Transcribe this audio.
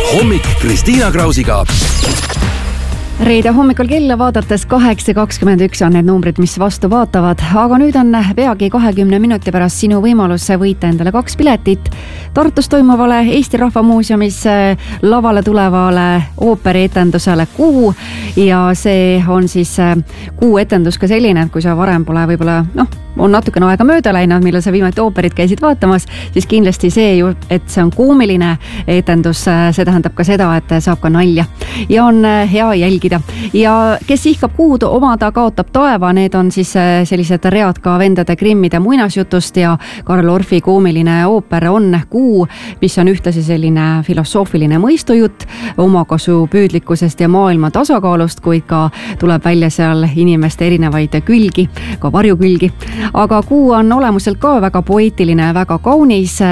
Hommik Kristiina Krausiga. Reede hommikul kella vaadates 8:21 on need numbrid, mis vastu vaatavad, aga nüüd on peagi 20 minuti pärast sinu võimalus võita endale 2 piletit Tartus toimuvale Eesti Rahva Muuseumis lavale tulevale ooperietendusele Kuu ja see on siis Kuu etendus ka selline, et kui sa varem pole võib-olla on natukene aega mööda läinud, millal sa viimati ooperit käisid vaatamas, siis kindlasti see ju, et see on koomiline etendus, see tähendab ka seda, et saab ka nalja ja on hea jälgida. Ja kes ihkab Kuud omada, kaotab taeva, need on siis sellised read ka vendade Grimmide muinasjutust ja Karl Orfi koomiline ooper on Kuu, mis on ühtlasi selline filosoofiline mõistujutt omakasu püüdlikkusest ja maailma tasakaalust, kuid ka tuleb välja seal inimeste erinevaid külgi, ka varjukülgi. Aga Kuu on olemuselt ka väga poeetiline, väga kaunis.